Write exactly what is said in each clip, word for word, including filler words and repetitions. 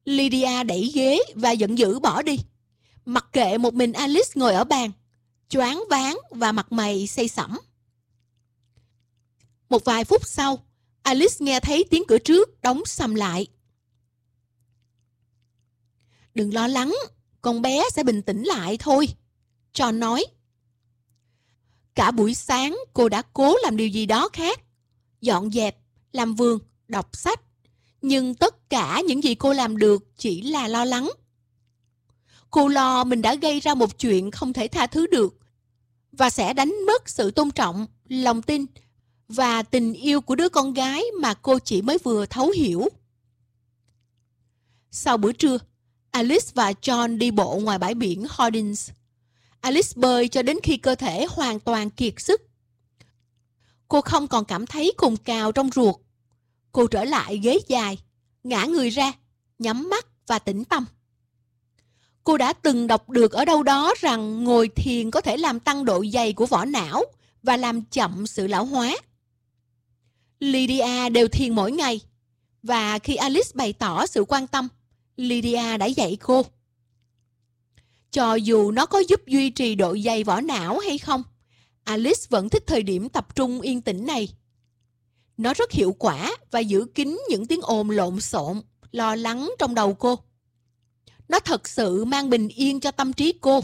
Lydia đẩy ghế và giận dữ bỏ đi, mặc kệ một mình Alice ngồi ở bàn, choáng váng và mặt mày say sẩm. Một vài phút sau, Alice nghe thấy tiếng cửa trước đóng sầm lại. "Đừng lo lắng, con bé sẽ bình tĩnh lại thôi," John nói. Cả buổi sáng cô đã cố làm điều gì đó khác, dọn dẹp, làm vườn, đọc sách, nhưng tất cả những gì cô làm được chỉ là lo lắng. Cô lo mình đã gây ra một chuyện không thể tha thứ được và sẽ đánh mất sự tôn trọng, lòng tin và tình yêu của đứa con gái mà cô chỉ mới vừa thấu hiểu. Sau bữa trưa, Alice và John đi bộ ngoài bãi biển Hardins. Alice bơi cho đến khi cơ thể hoàn toàn kiệt sức. Cô không còn cảm thấy cồn cào trong ruột. Cô trở lại ghế dài, ngả người ra, nhắm mắt và tĩnh tâm. Cô đã từng đọc được ở đâu đó rằng ngồi thiền có thể làm tăng độ dày của vỏ não và làm chậm sự lão hóa. Lydia đều thiền mỗi ngày, và khi Alice bày tỏ sự quan tâm, Lydia đã dạy cô. Cho dù nó có giúp duy trì độ dày vỏ não hay không, Alice vẫn thích thời điểm tập trung yên tĩnh này. Nó rất hiệu quả và giữ kín những tiếng ồn lộn xộn, lo lắng trong đầu cô. Nó thật sự mang bình yên cho tâm trí cô.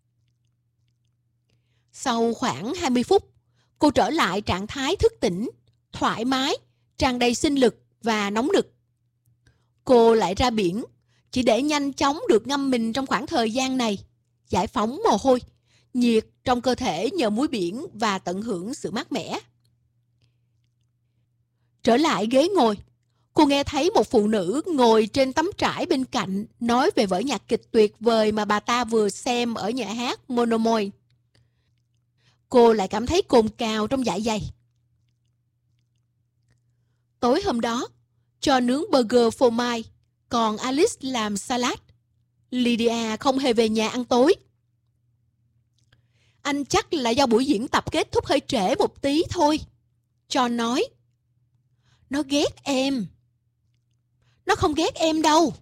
Sau khoảng hai mươi phút, cô trở lại trạng thái thức tỉnh, thoải mái, tràn đầy sinh lực và nóng nực. Cô lại ra biển, chỉ để nhanh chóng được ngâm mình trong khoảng thời gian này, giải phóng mồ hôi, nhiệt trong cơ thể nhờ muối biển và tận hưởng sự mát mẻ. Trở lại ghế ngồi, cô nghe thấy một phụ nữ ngồi trên tấm trải bên cạnh nói về vở nhạc kịch tuyệt vời mà bà ta vừa xem ở nhà hát Monomoy. Cô lại cảm thấy cồn cào trong dạ dày. Tối hôm đó, cho nướng burger phô mai, còn Alice làm salad. Lydia không hề về nhà ăn tối. "Anh chắc là do buổi diễn tập kết thúc hơi trễ một tí thôi," John nói. "Nó ghét em." "Nó không ghét em đâu."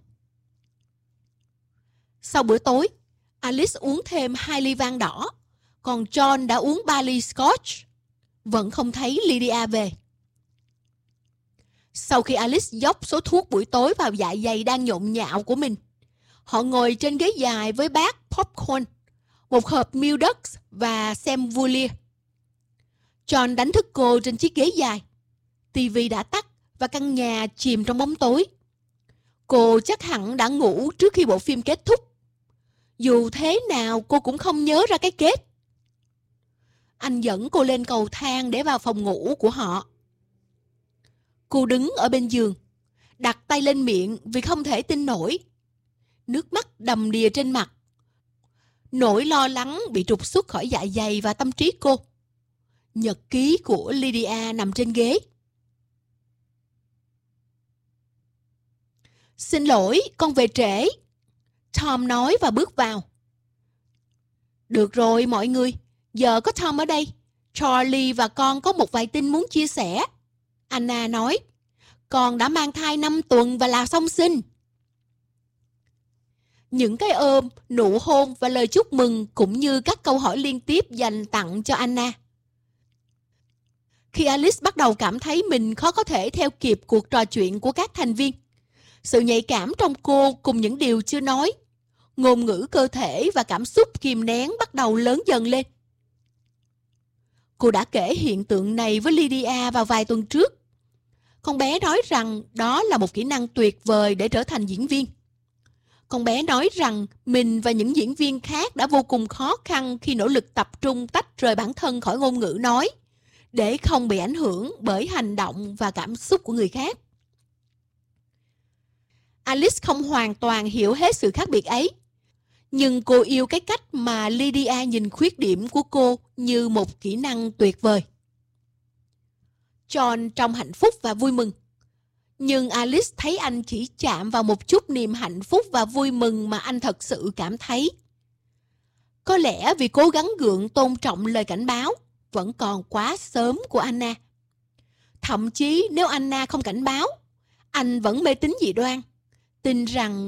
Sau bữa tối, Alice uống thêm hai ly vang đỏ, còn John đã uống ba ly scotch. Vẫn không thấy Lydia về. Sau khi Alice dốc số thuốc buổi tối vào dạ dày đang nhộn nhạo của mình, họ ngồi trên ghế dài với bát popcorn, một hộp meal ducks và xem vua lia. John đánh thức cô trên chiếc ghế dài. ti vi đã tắt và căn nhà chìm trong bóng tối. Cô chắc hẳn đã ngủ trước khi bộ phim kết thúc. Dù thế nào cô cũng không nhớ ra cái kết. Anh dẫn cô lên cầu thang để vào phòng ngủ của họ. Cô đứng ở bên giường, đặt tay lên miệng vì không thể tin nổi. Nước mắt đầm đìa trên mặt. Nỗi lo lắng bị trục xuất khỏi dạ dày và tâm trí cô. Nhật ký của Lydia nằm trên ghế. "Xin lỗi, con về trễ," Tom nói và bước vào. "Được rồi mọi người, giờ có Tom ở đây. Charlie và con có một vài tin muốn chia sẻ," Anna nói. "Con đã mang thai năm tuần và là song sinh." Những cái ôm, nụ hôn và lời chúc mừng cũng như các câu hỏi liên tiếp dành tặng cho Anna. Khi Alice bắt đầu cảm thấy mình khó có thể theo kịp cuộc trò chuyện của các thành viên, sự nhạy cảm trong cô cùng những điều chưa nói, ngôn ngữ cơ thể và cảm xúc kìm nén bắt đầu lớn dần lên. Cô đã kể hiện tượng này với Lydia vào vài tuần trước. Con bé nói rằng đó là một kỹ năng tuyệt vời để trở thành diễn viên. Con bé nói rằng mình và những diễn viên khác đã vô cùng khó khăn khi nỗ lực tập trung tách rời bản thân khỏi ngôn ngữ nói, để không bị ảnh hưởng bởi hành động và cảm xúc của người khác. Alice không hoàn toàn hiểu hết sự khác biệt ấy, nhưng cô yêu cái cách mà Lydia nhìn khuyết điểm của cô như một kỹ năng tuyệt vời. John trông hạnh phúc và vui mừng, nhưng Alice thấy anh chỉ chạm vào một chút niềm hạnh phúc và vui mừng mà anh thật sự cảm thấy. Có lẽ vì cố gắng gượng tôn trọng lời cảnh báo vẫn còn quá sớm của Anna. Thậm chí nếu Anna không cảnh báo, anh vẫn mê tín dị đoan, tin rằng